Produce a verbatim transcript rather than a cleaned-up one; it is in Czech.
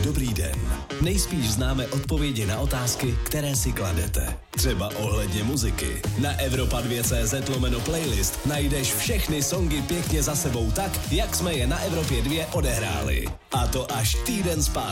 Dobrý den. Nejspíš známe odpovědi na otázky, které si kladete. Třeba ohledně muziky. Na Evropa dva tečka cé zet lomeno playlist najdeš všechny songy pěkně za sebou tak, jak jsme je na Evropě dva odehráli. A to až týden zpátky.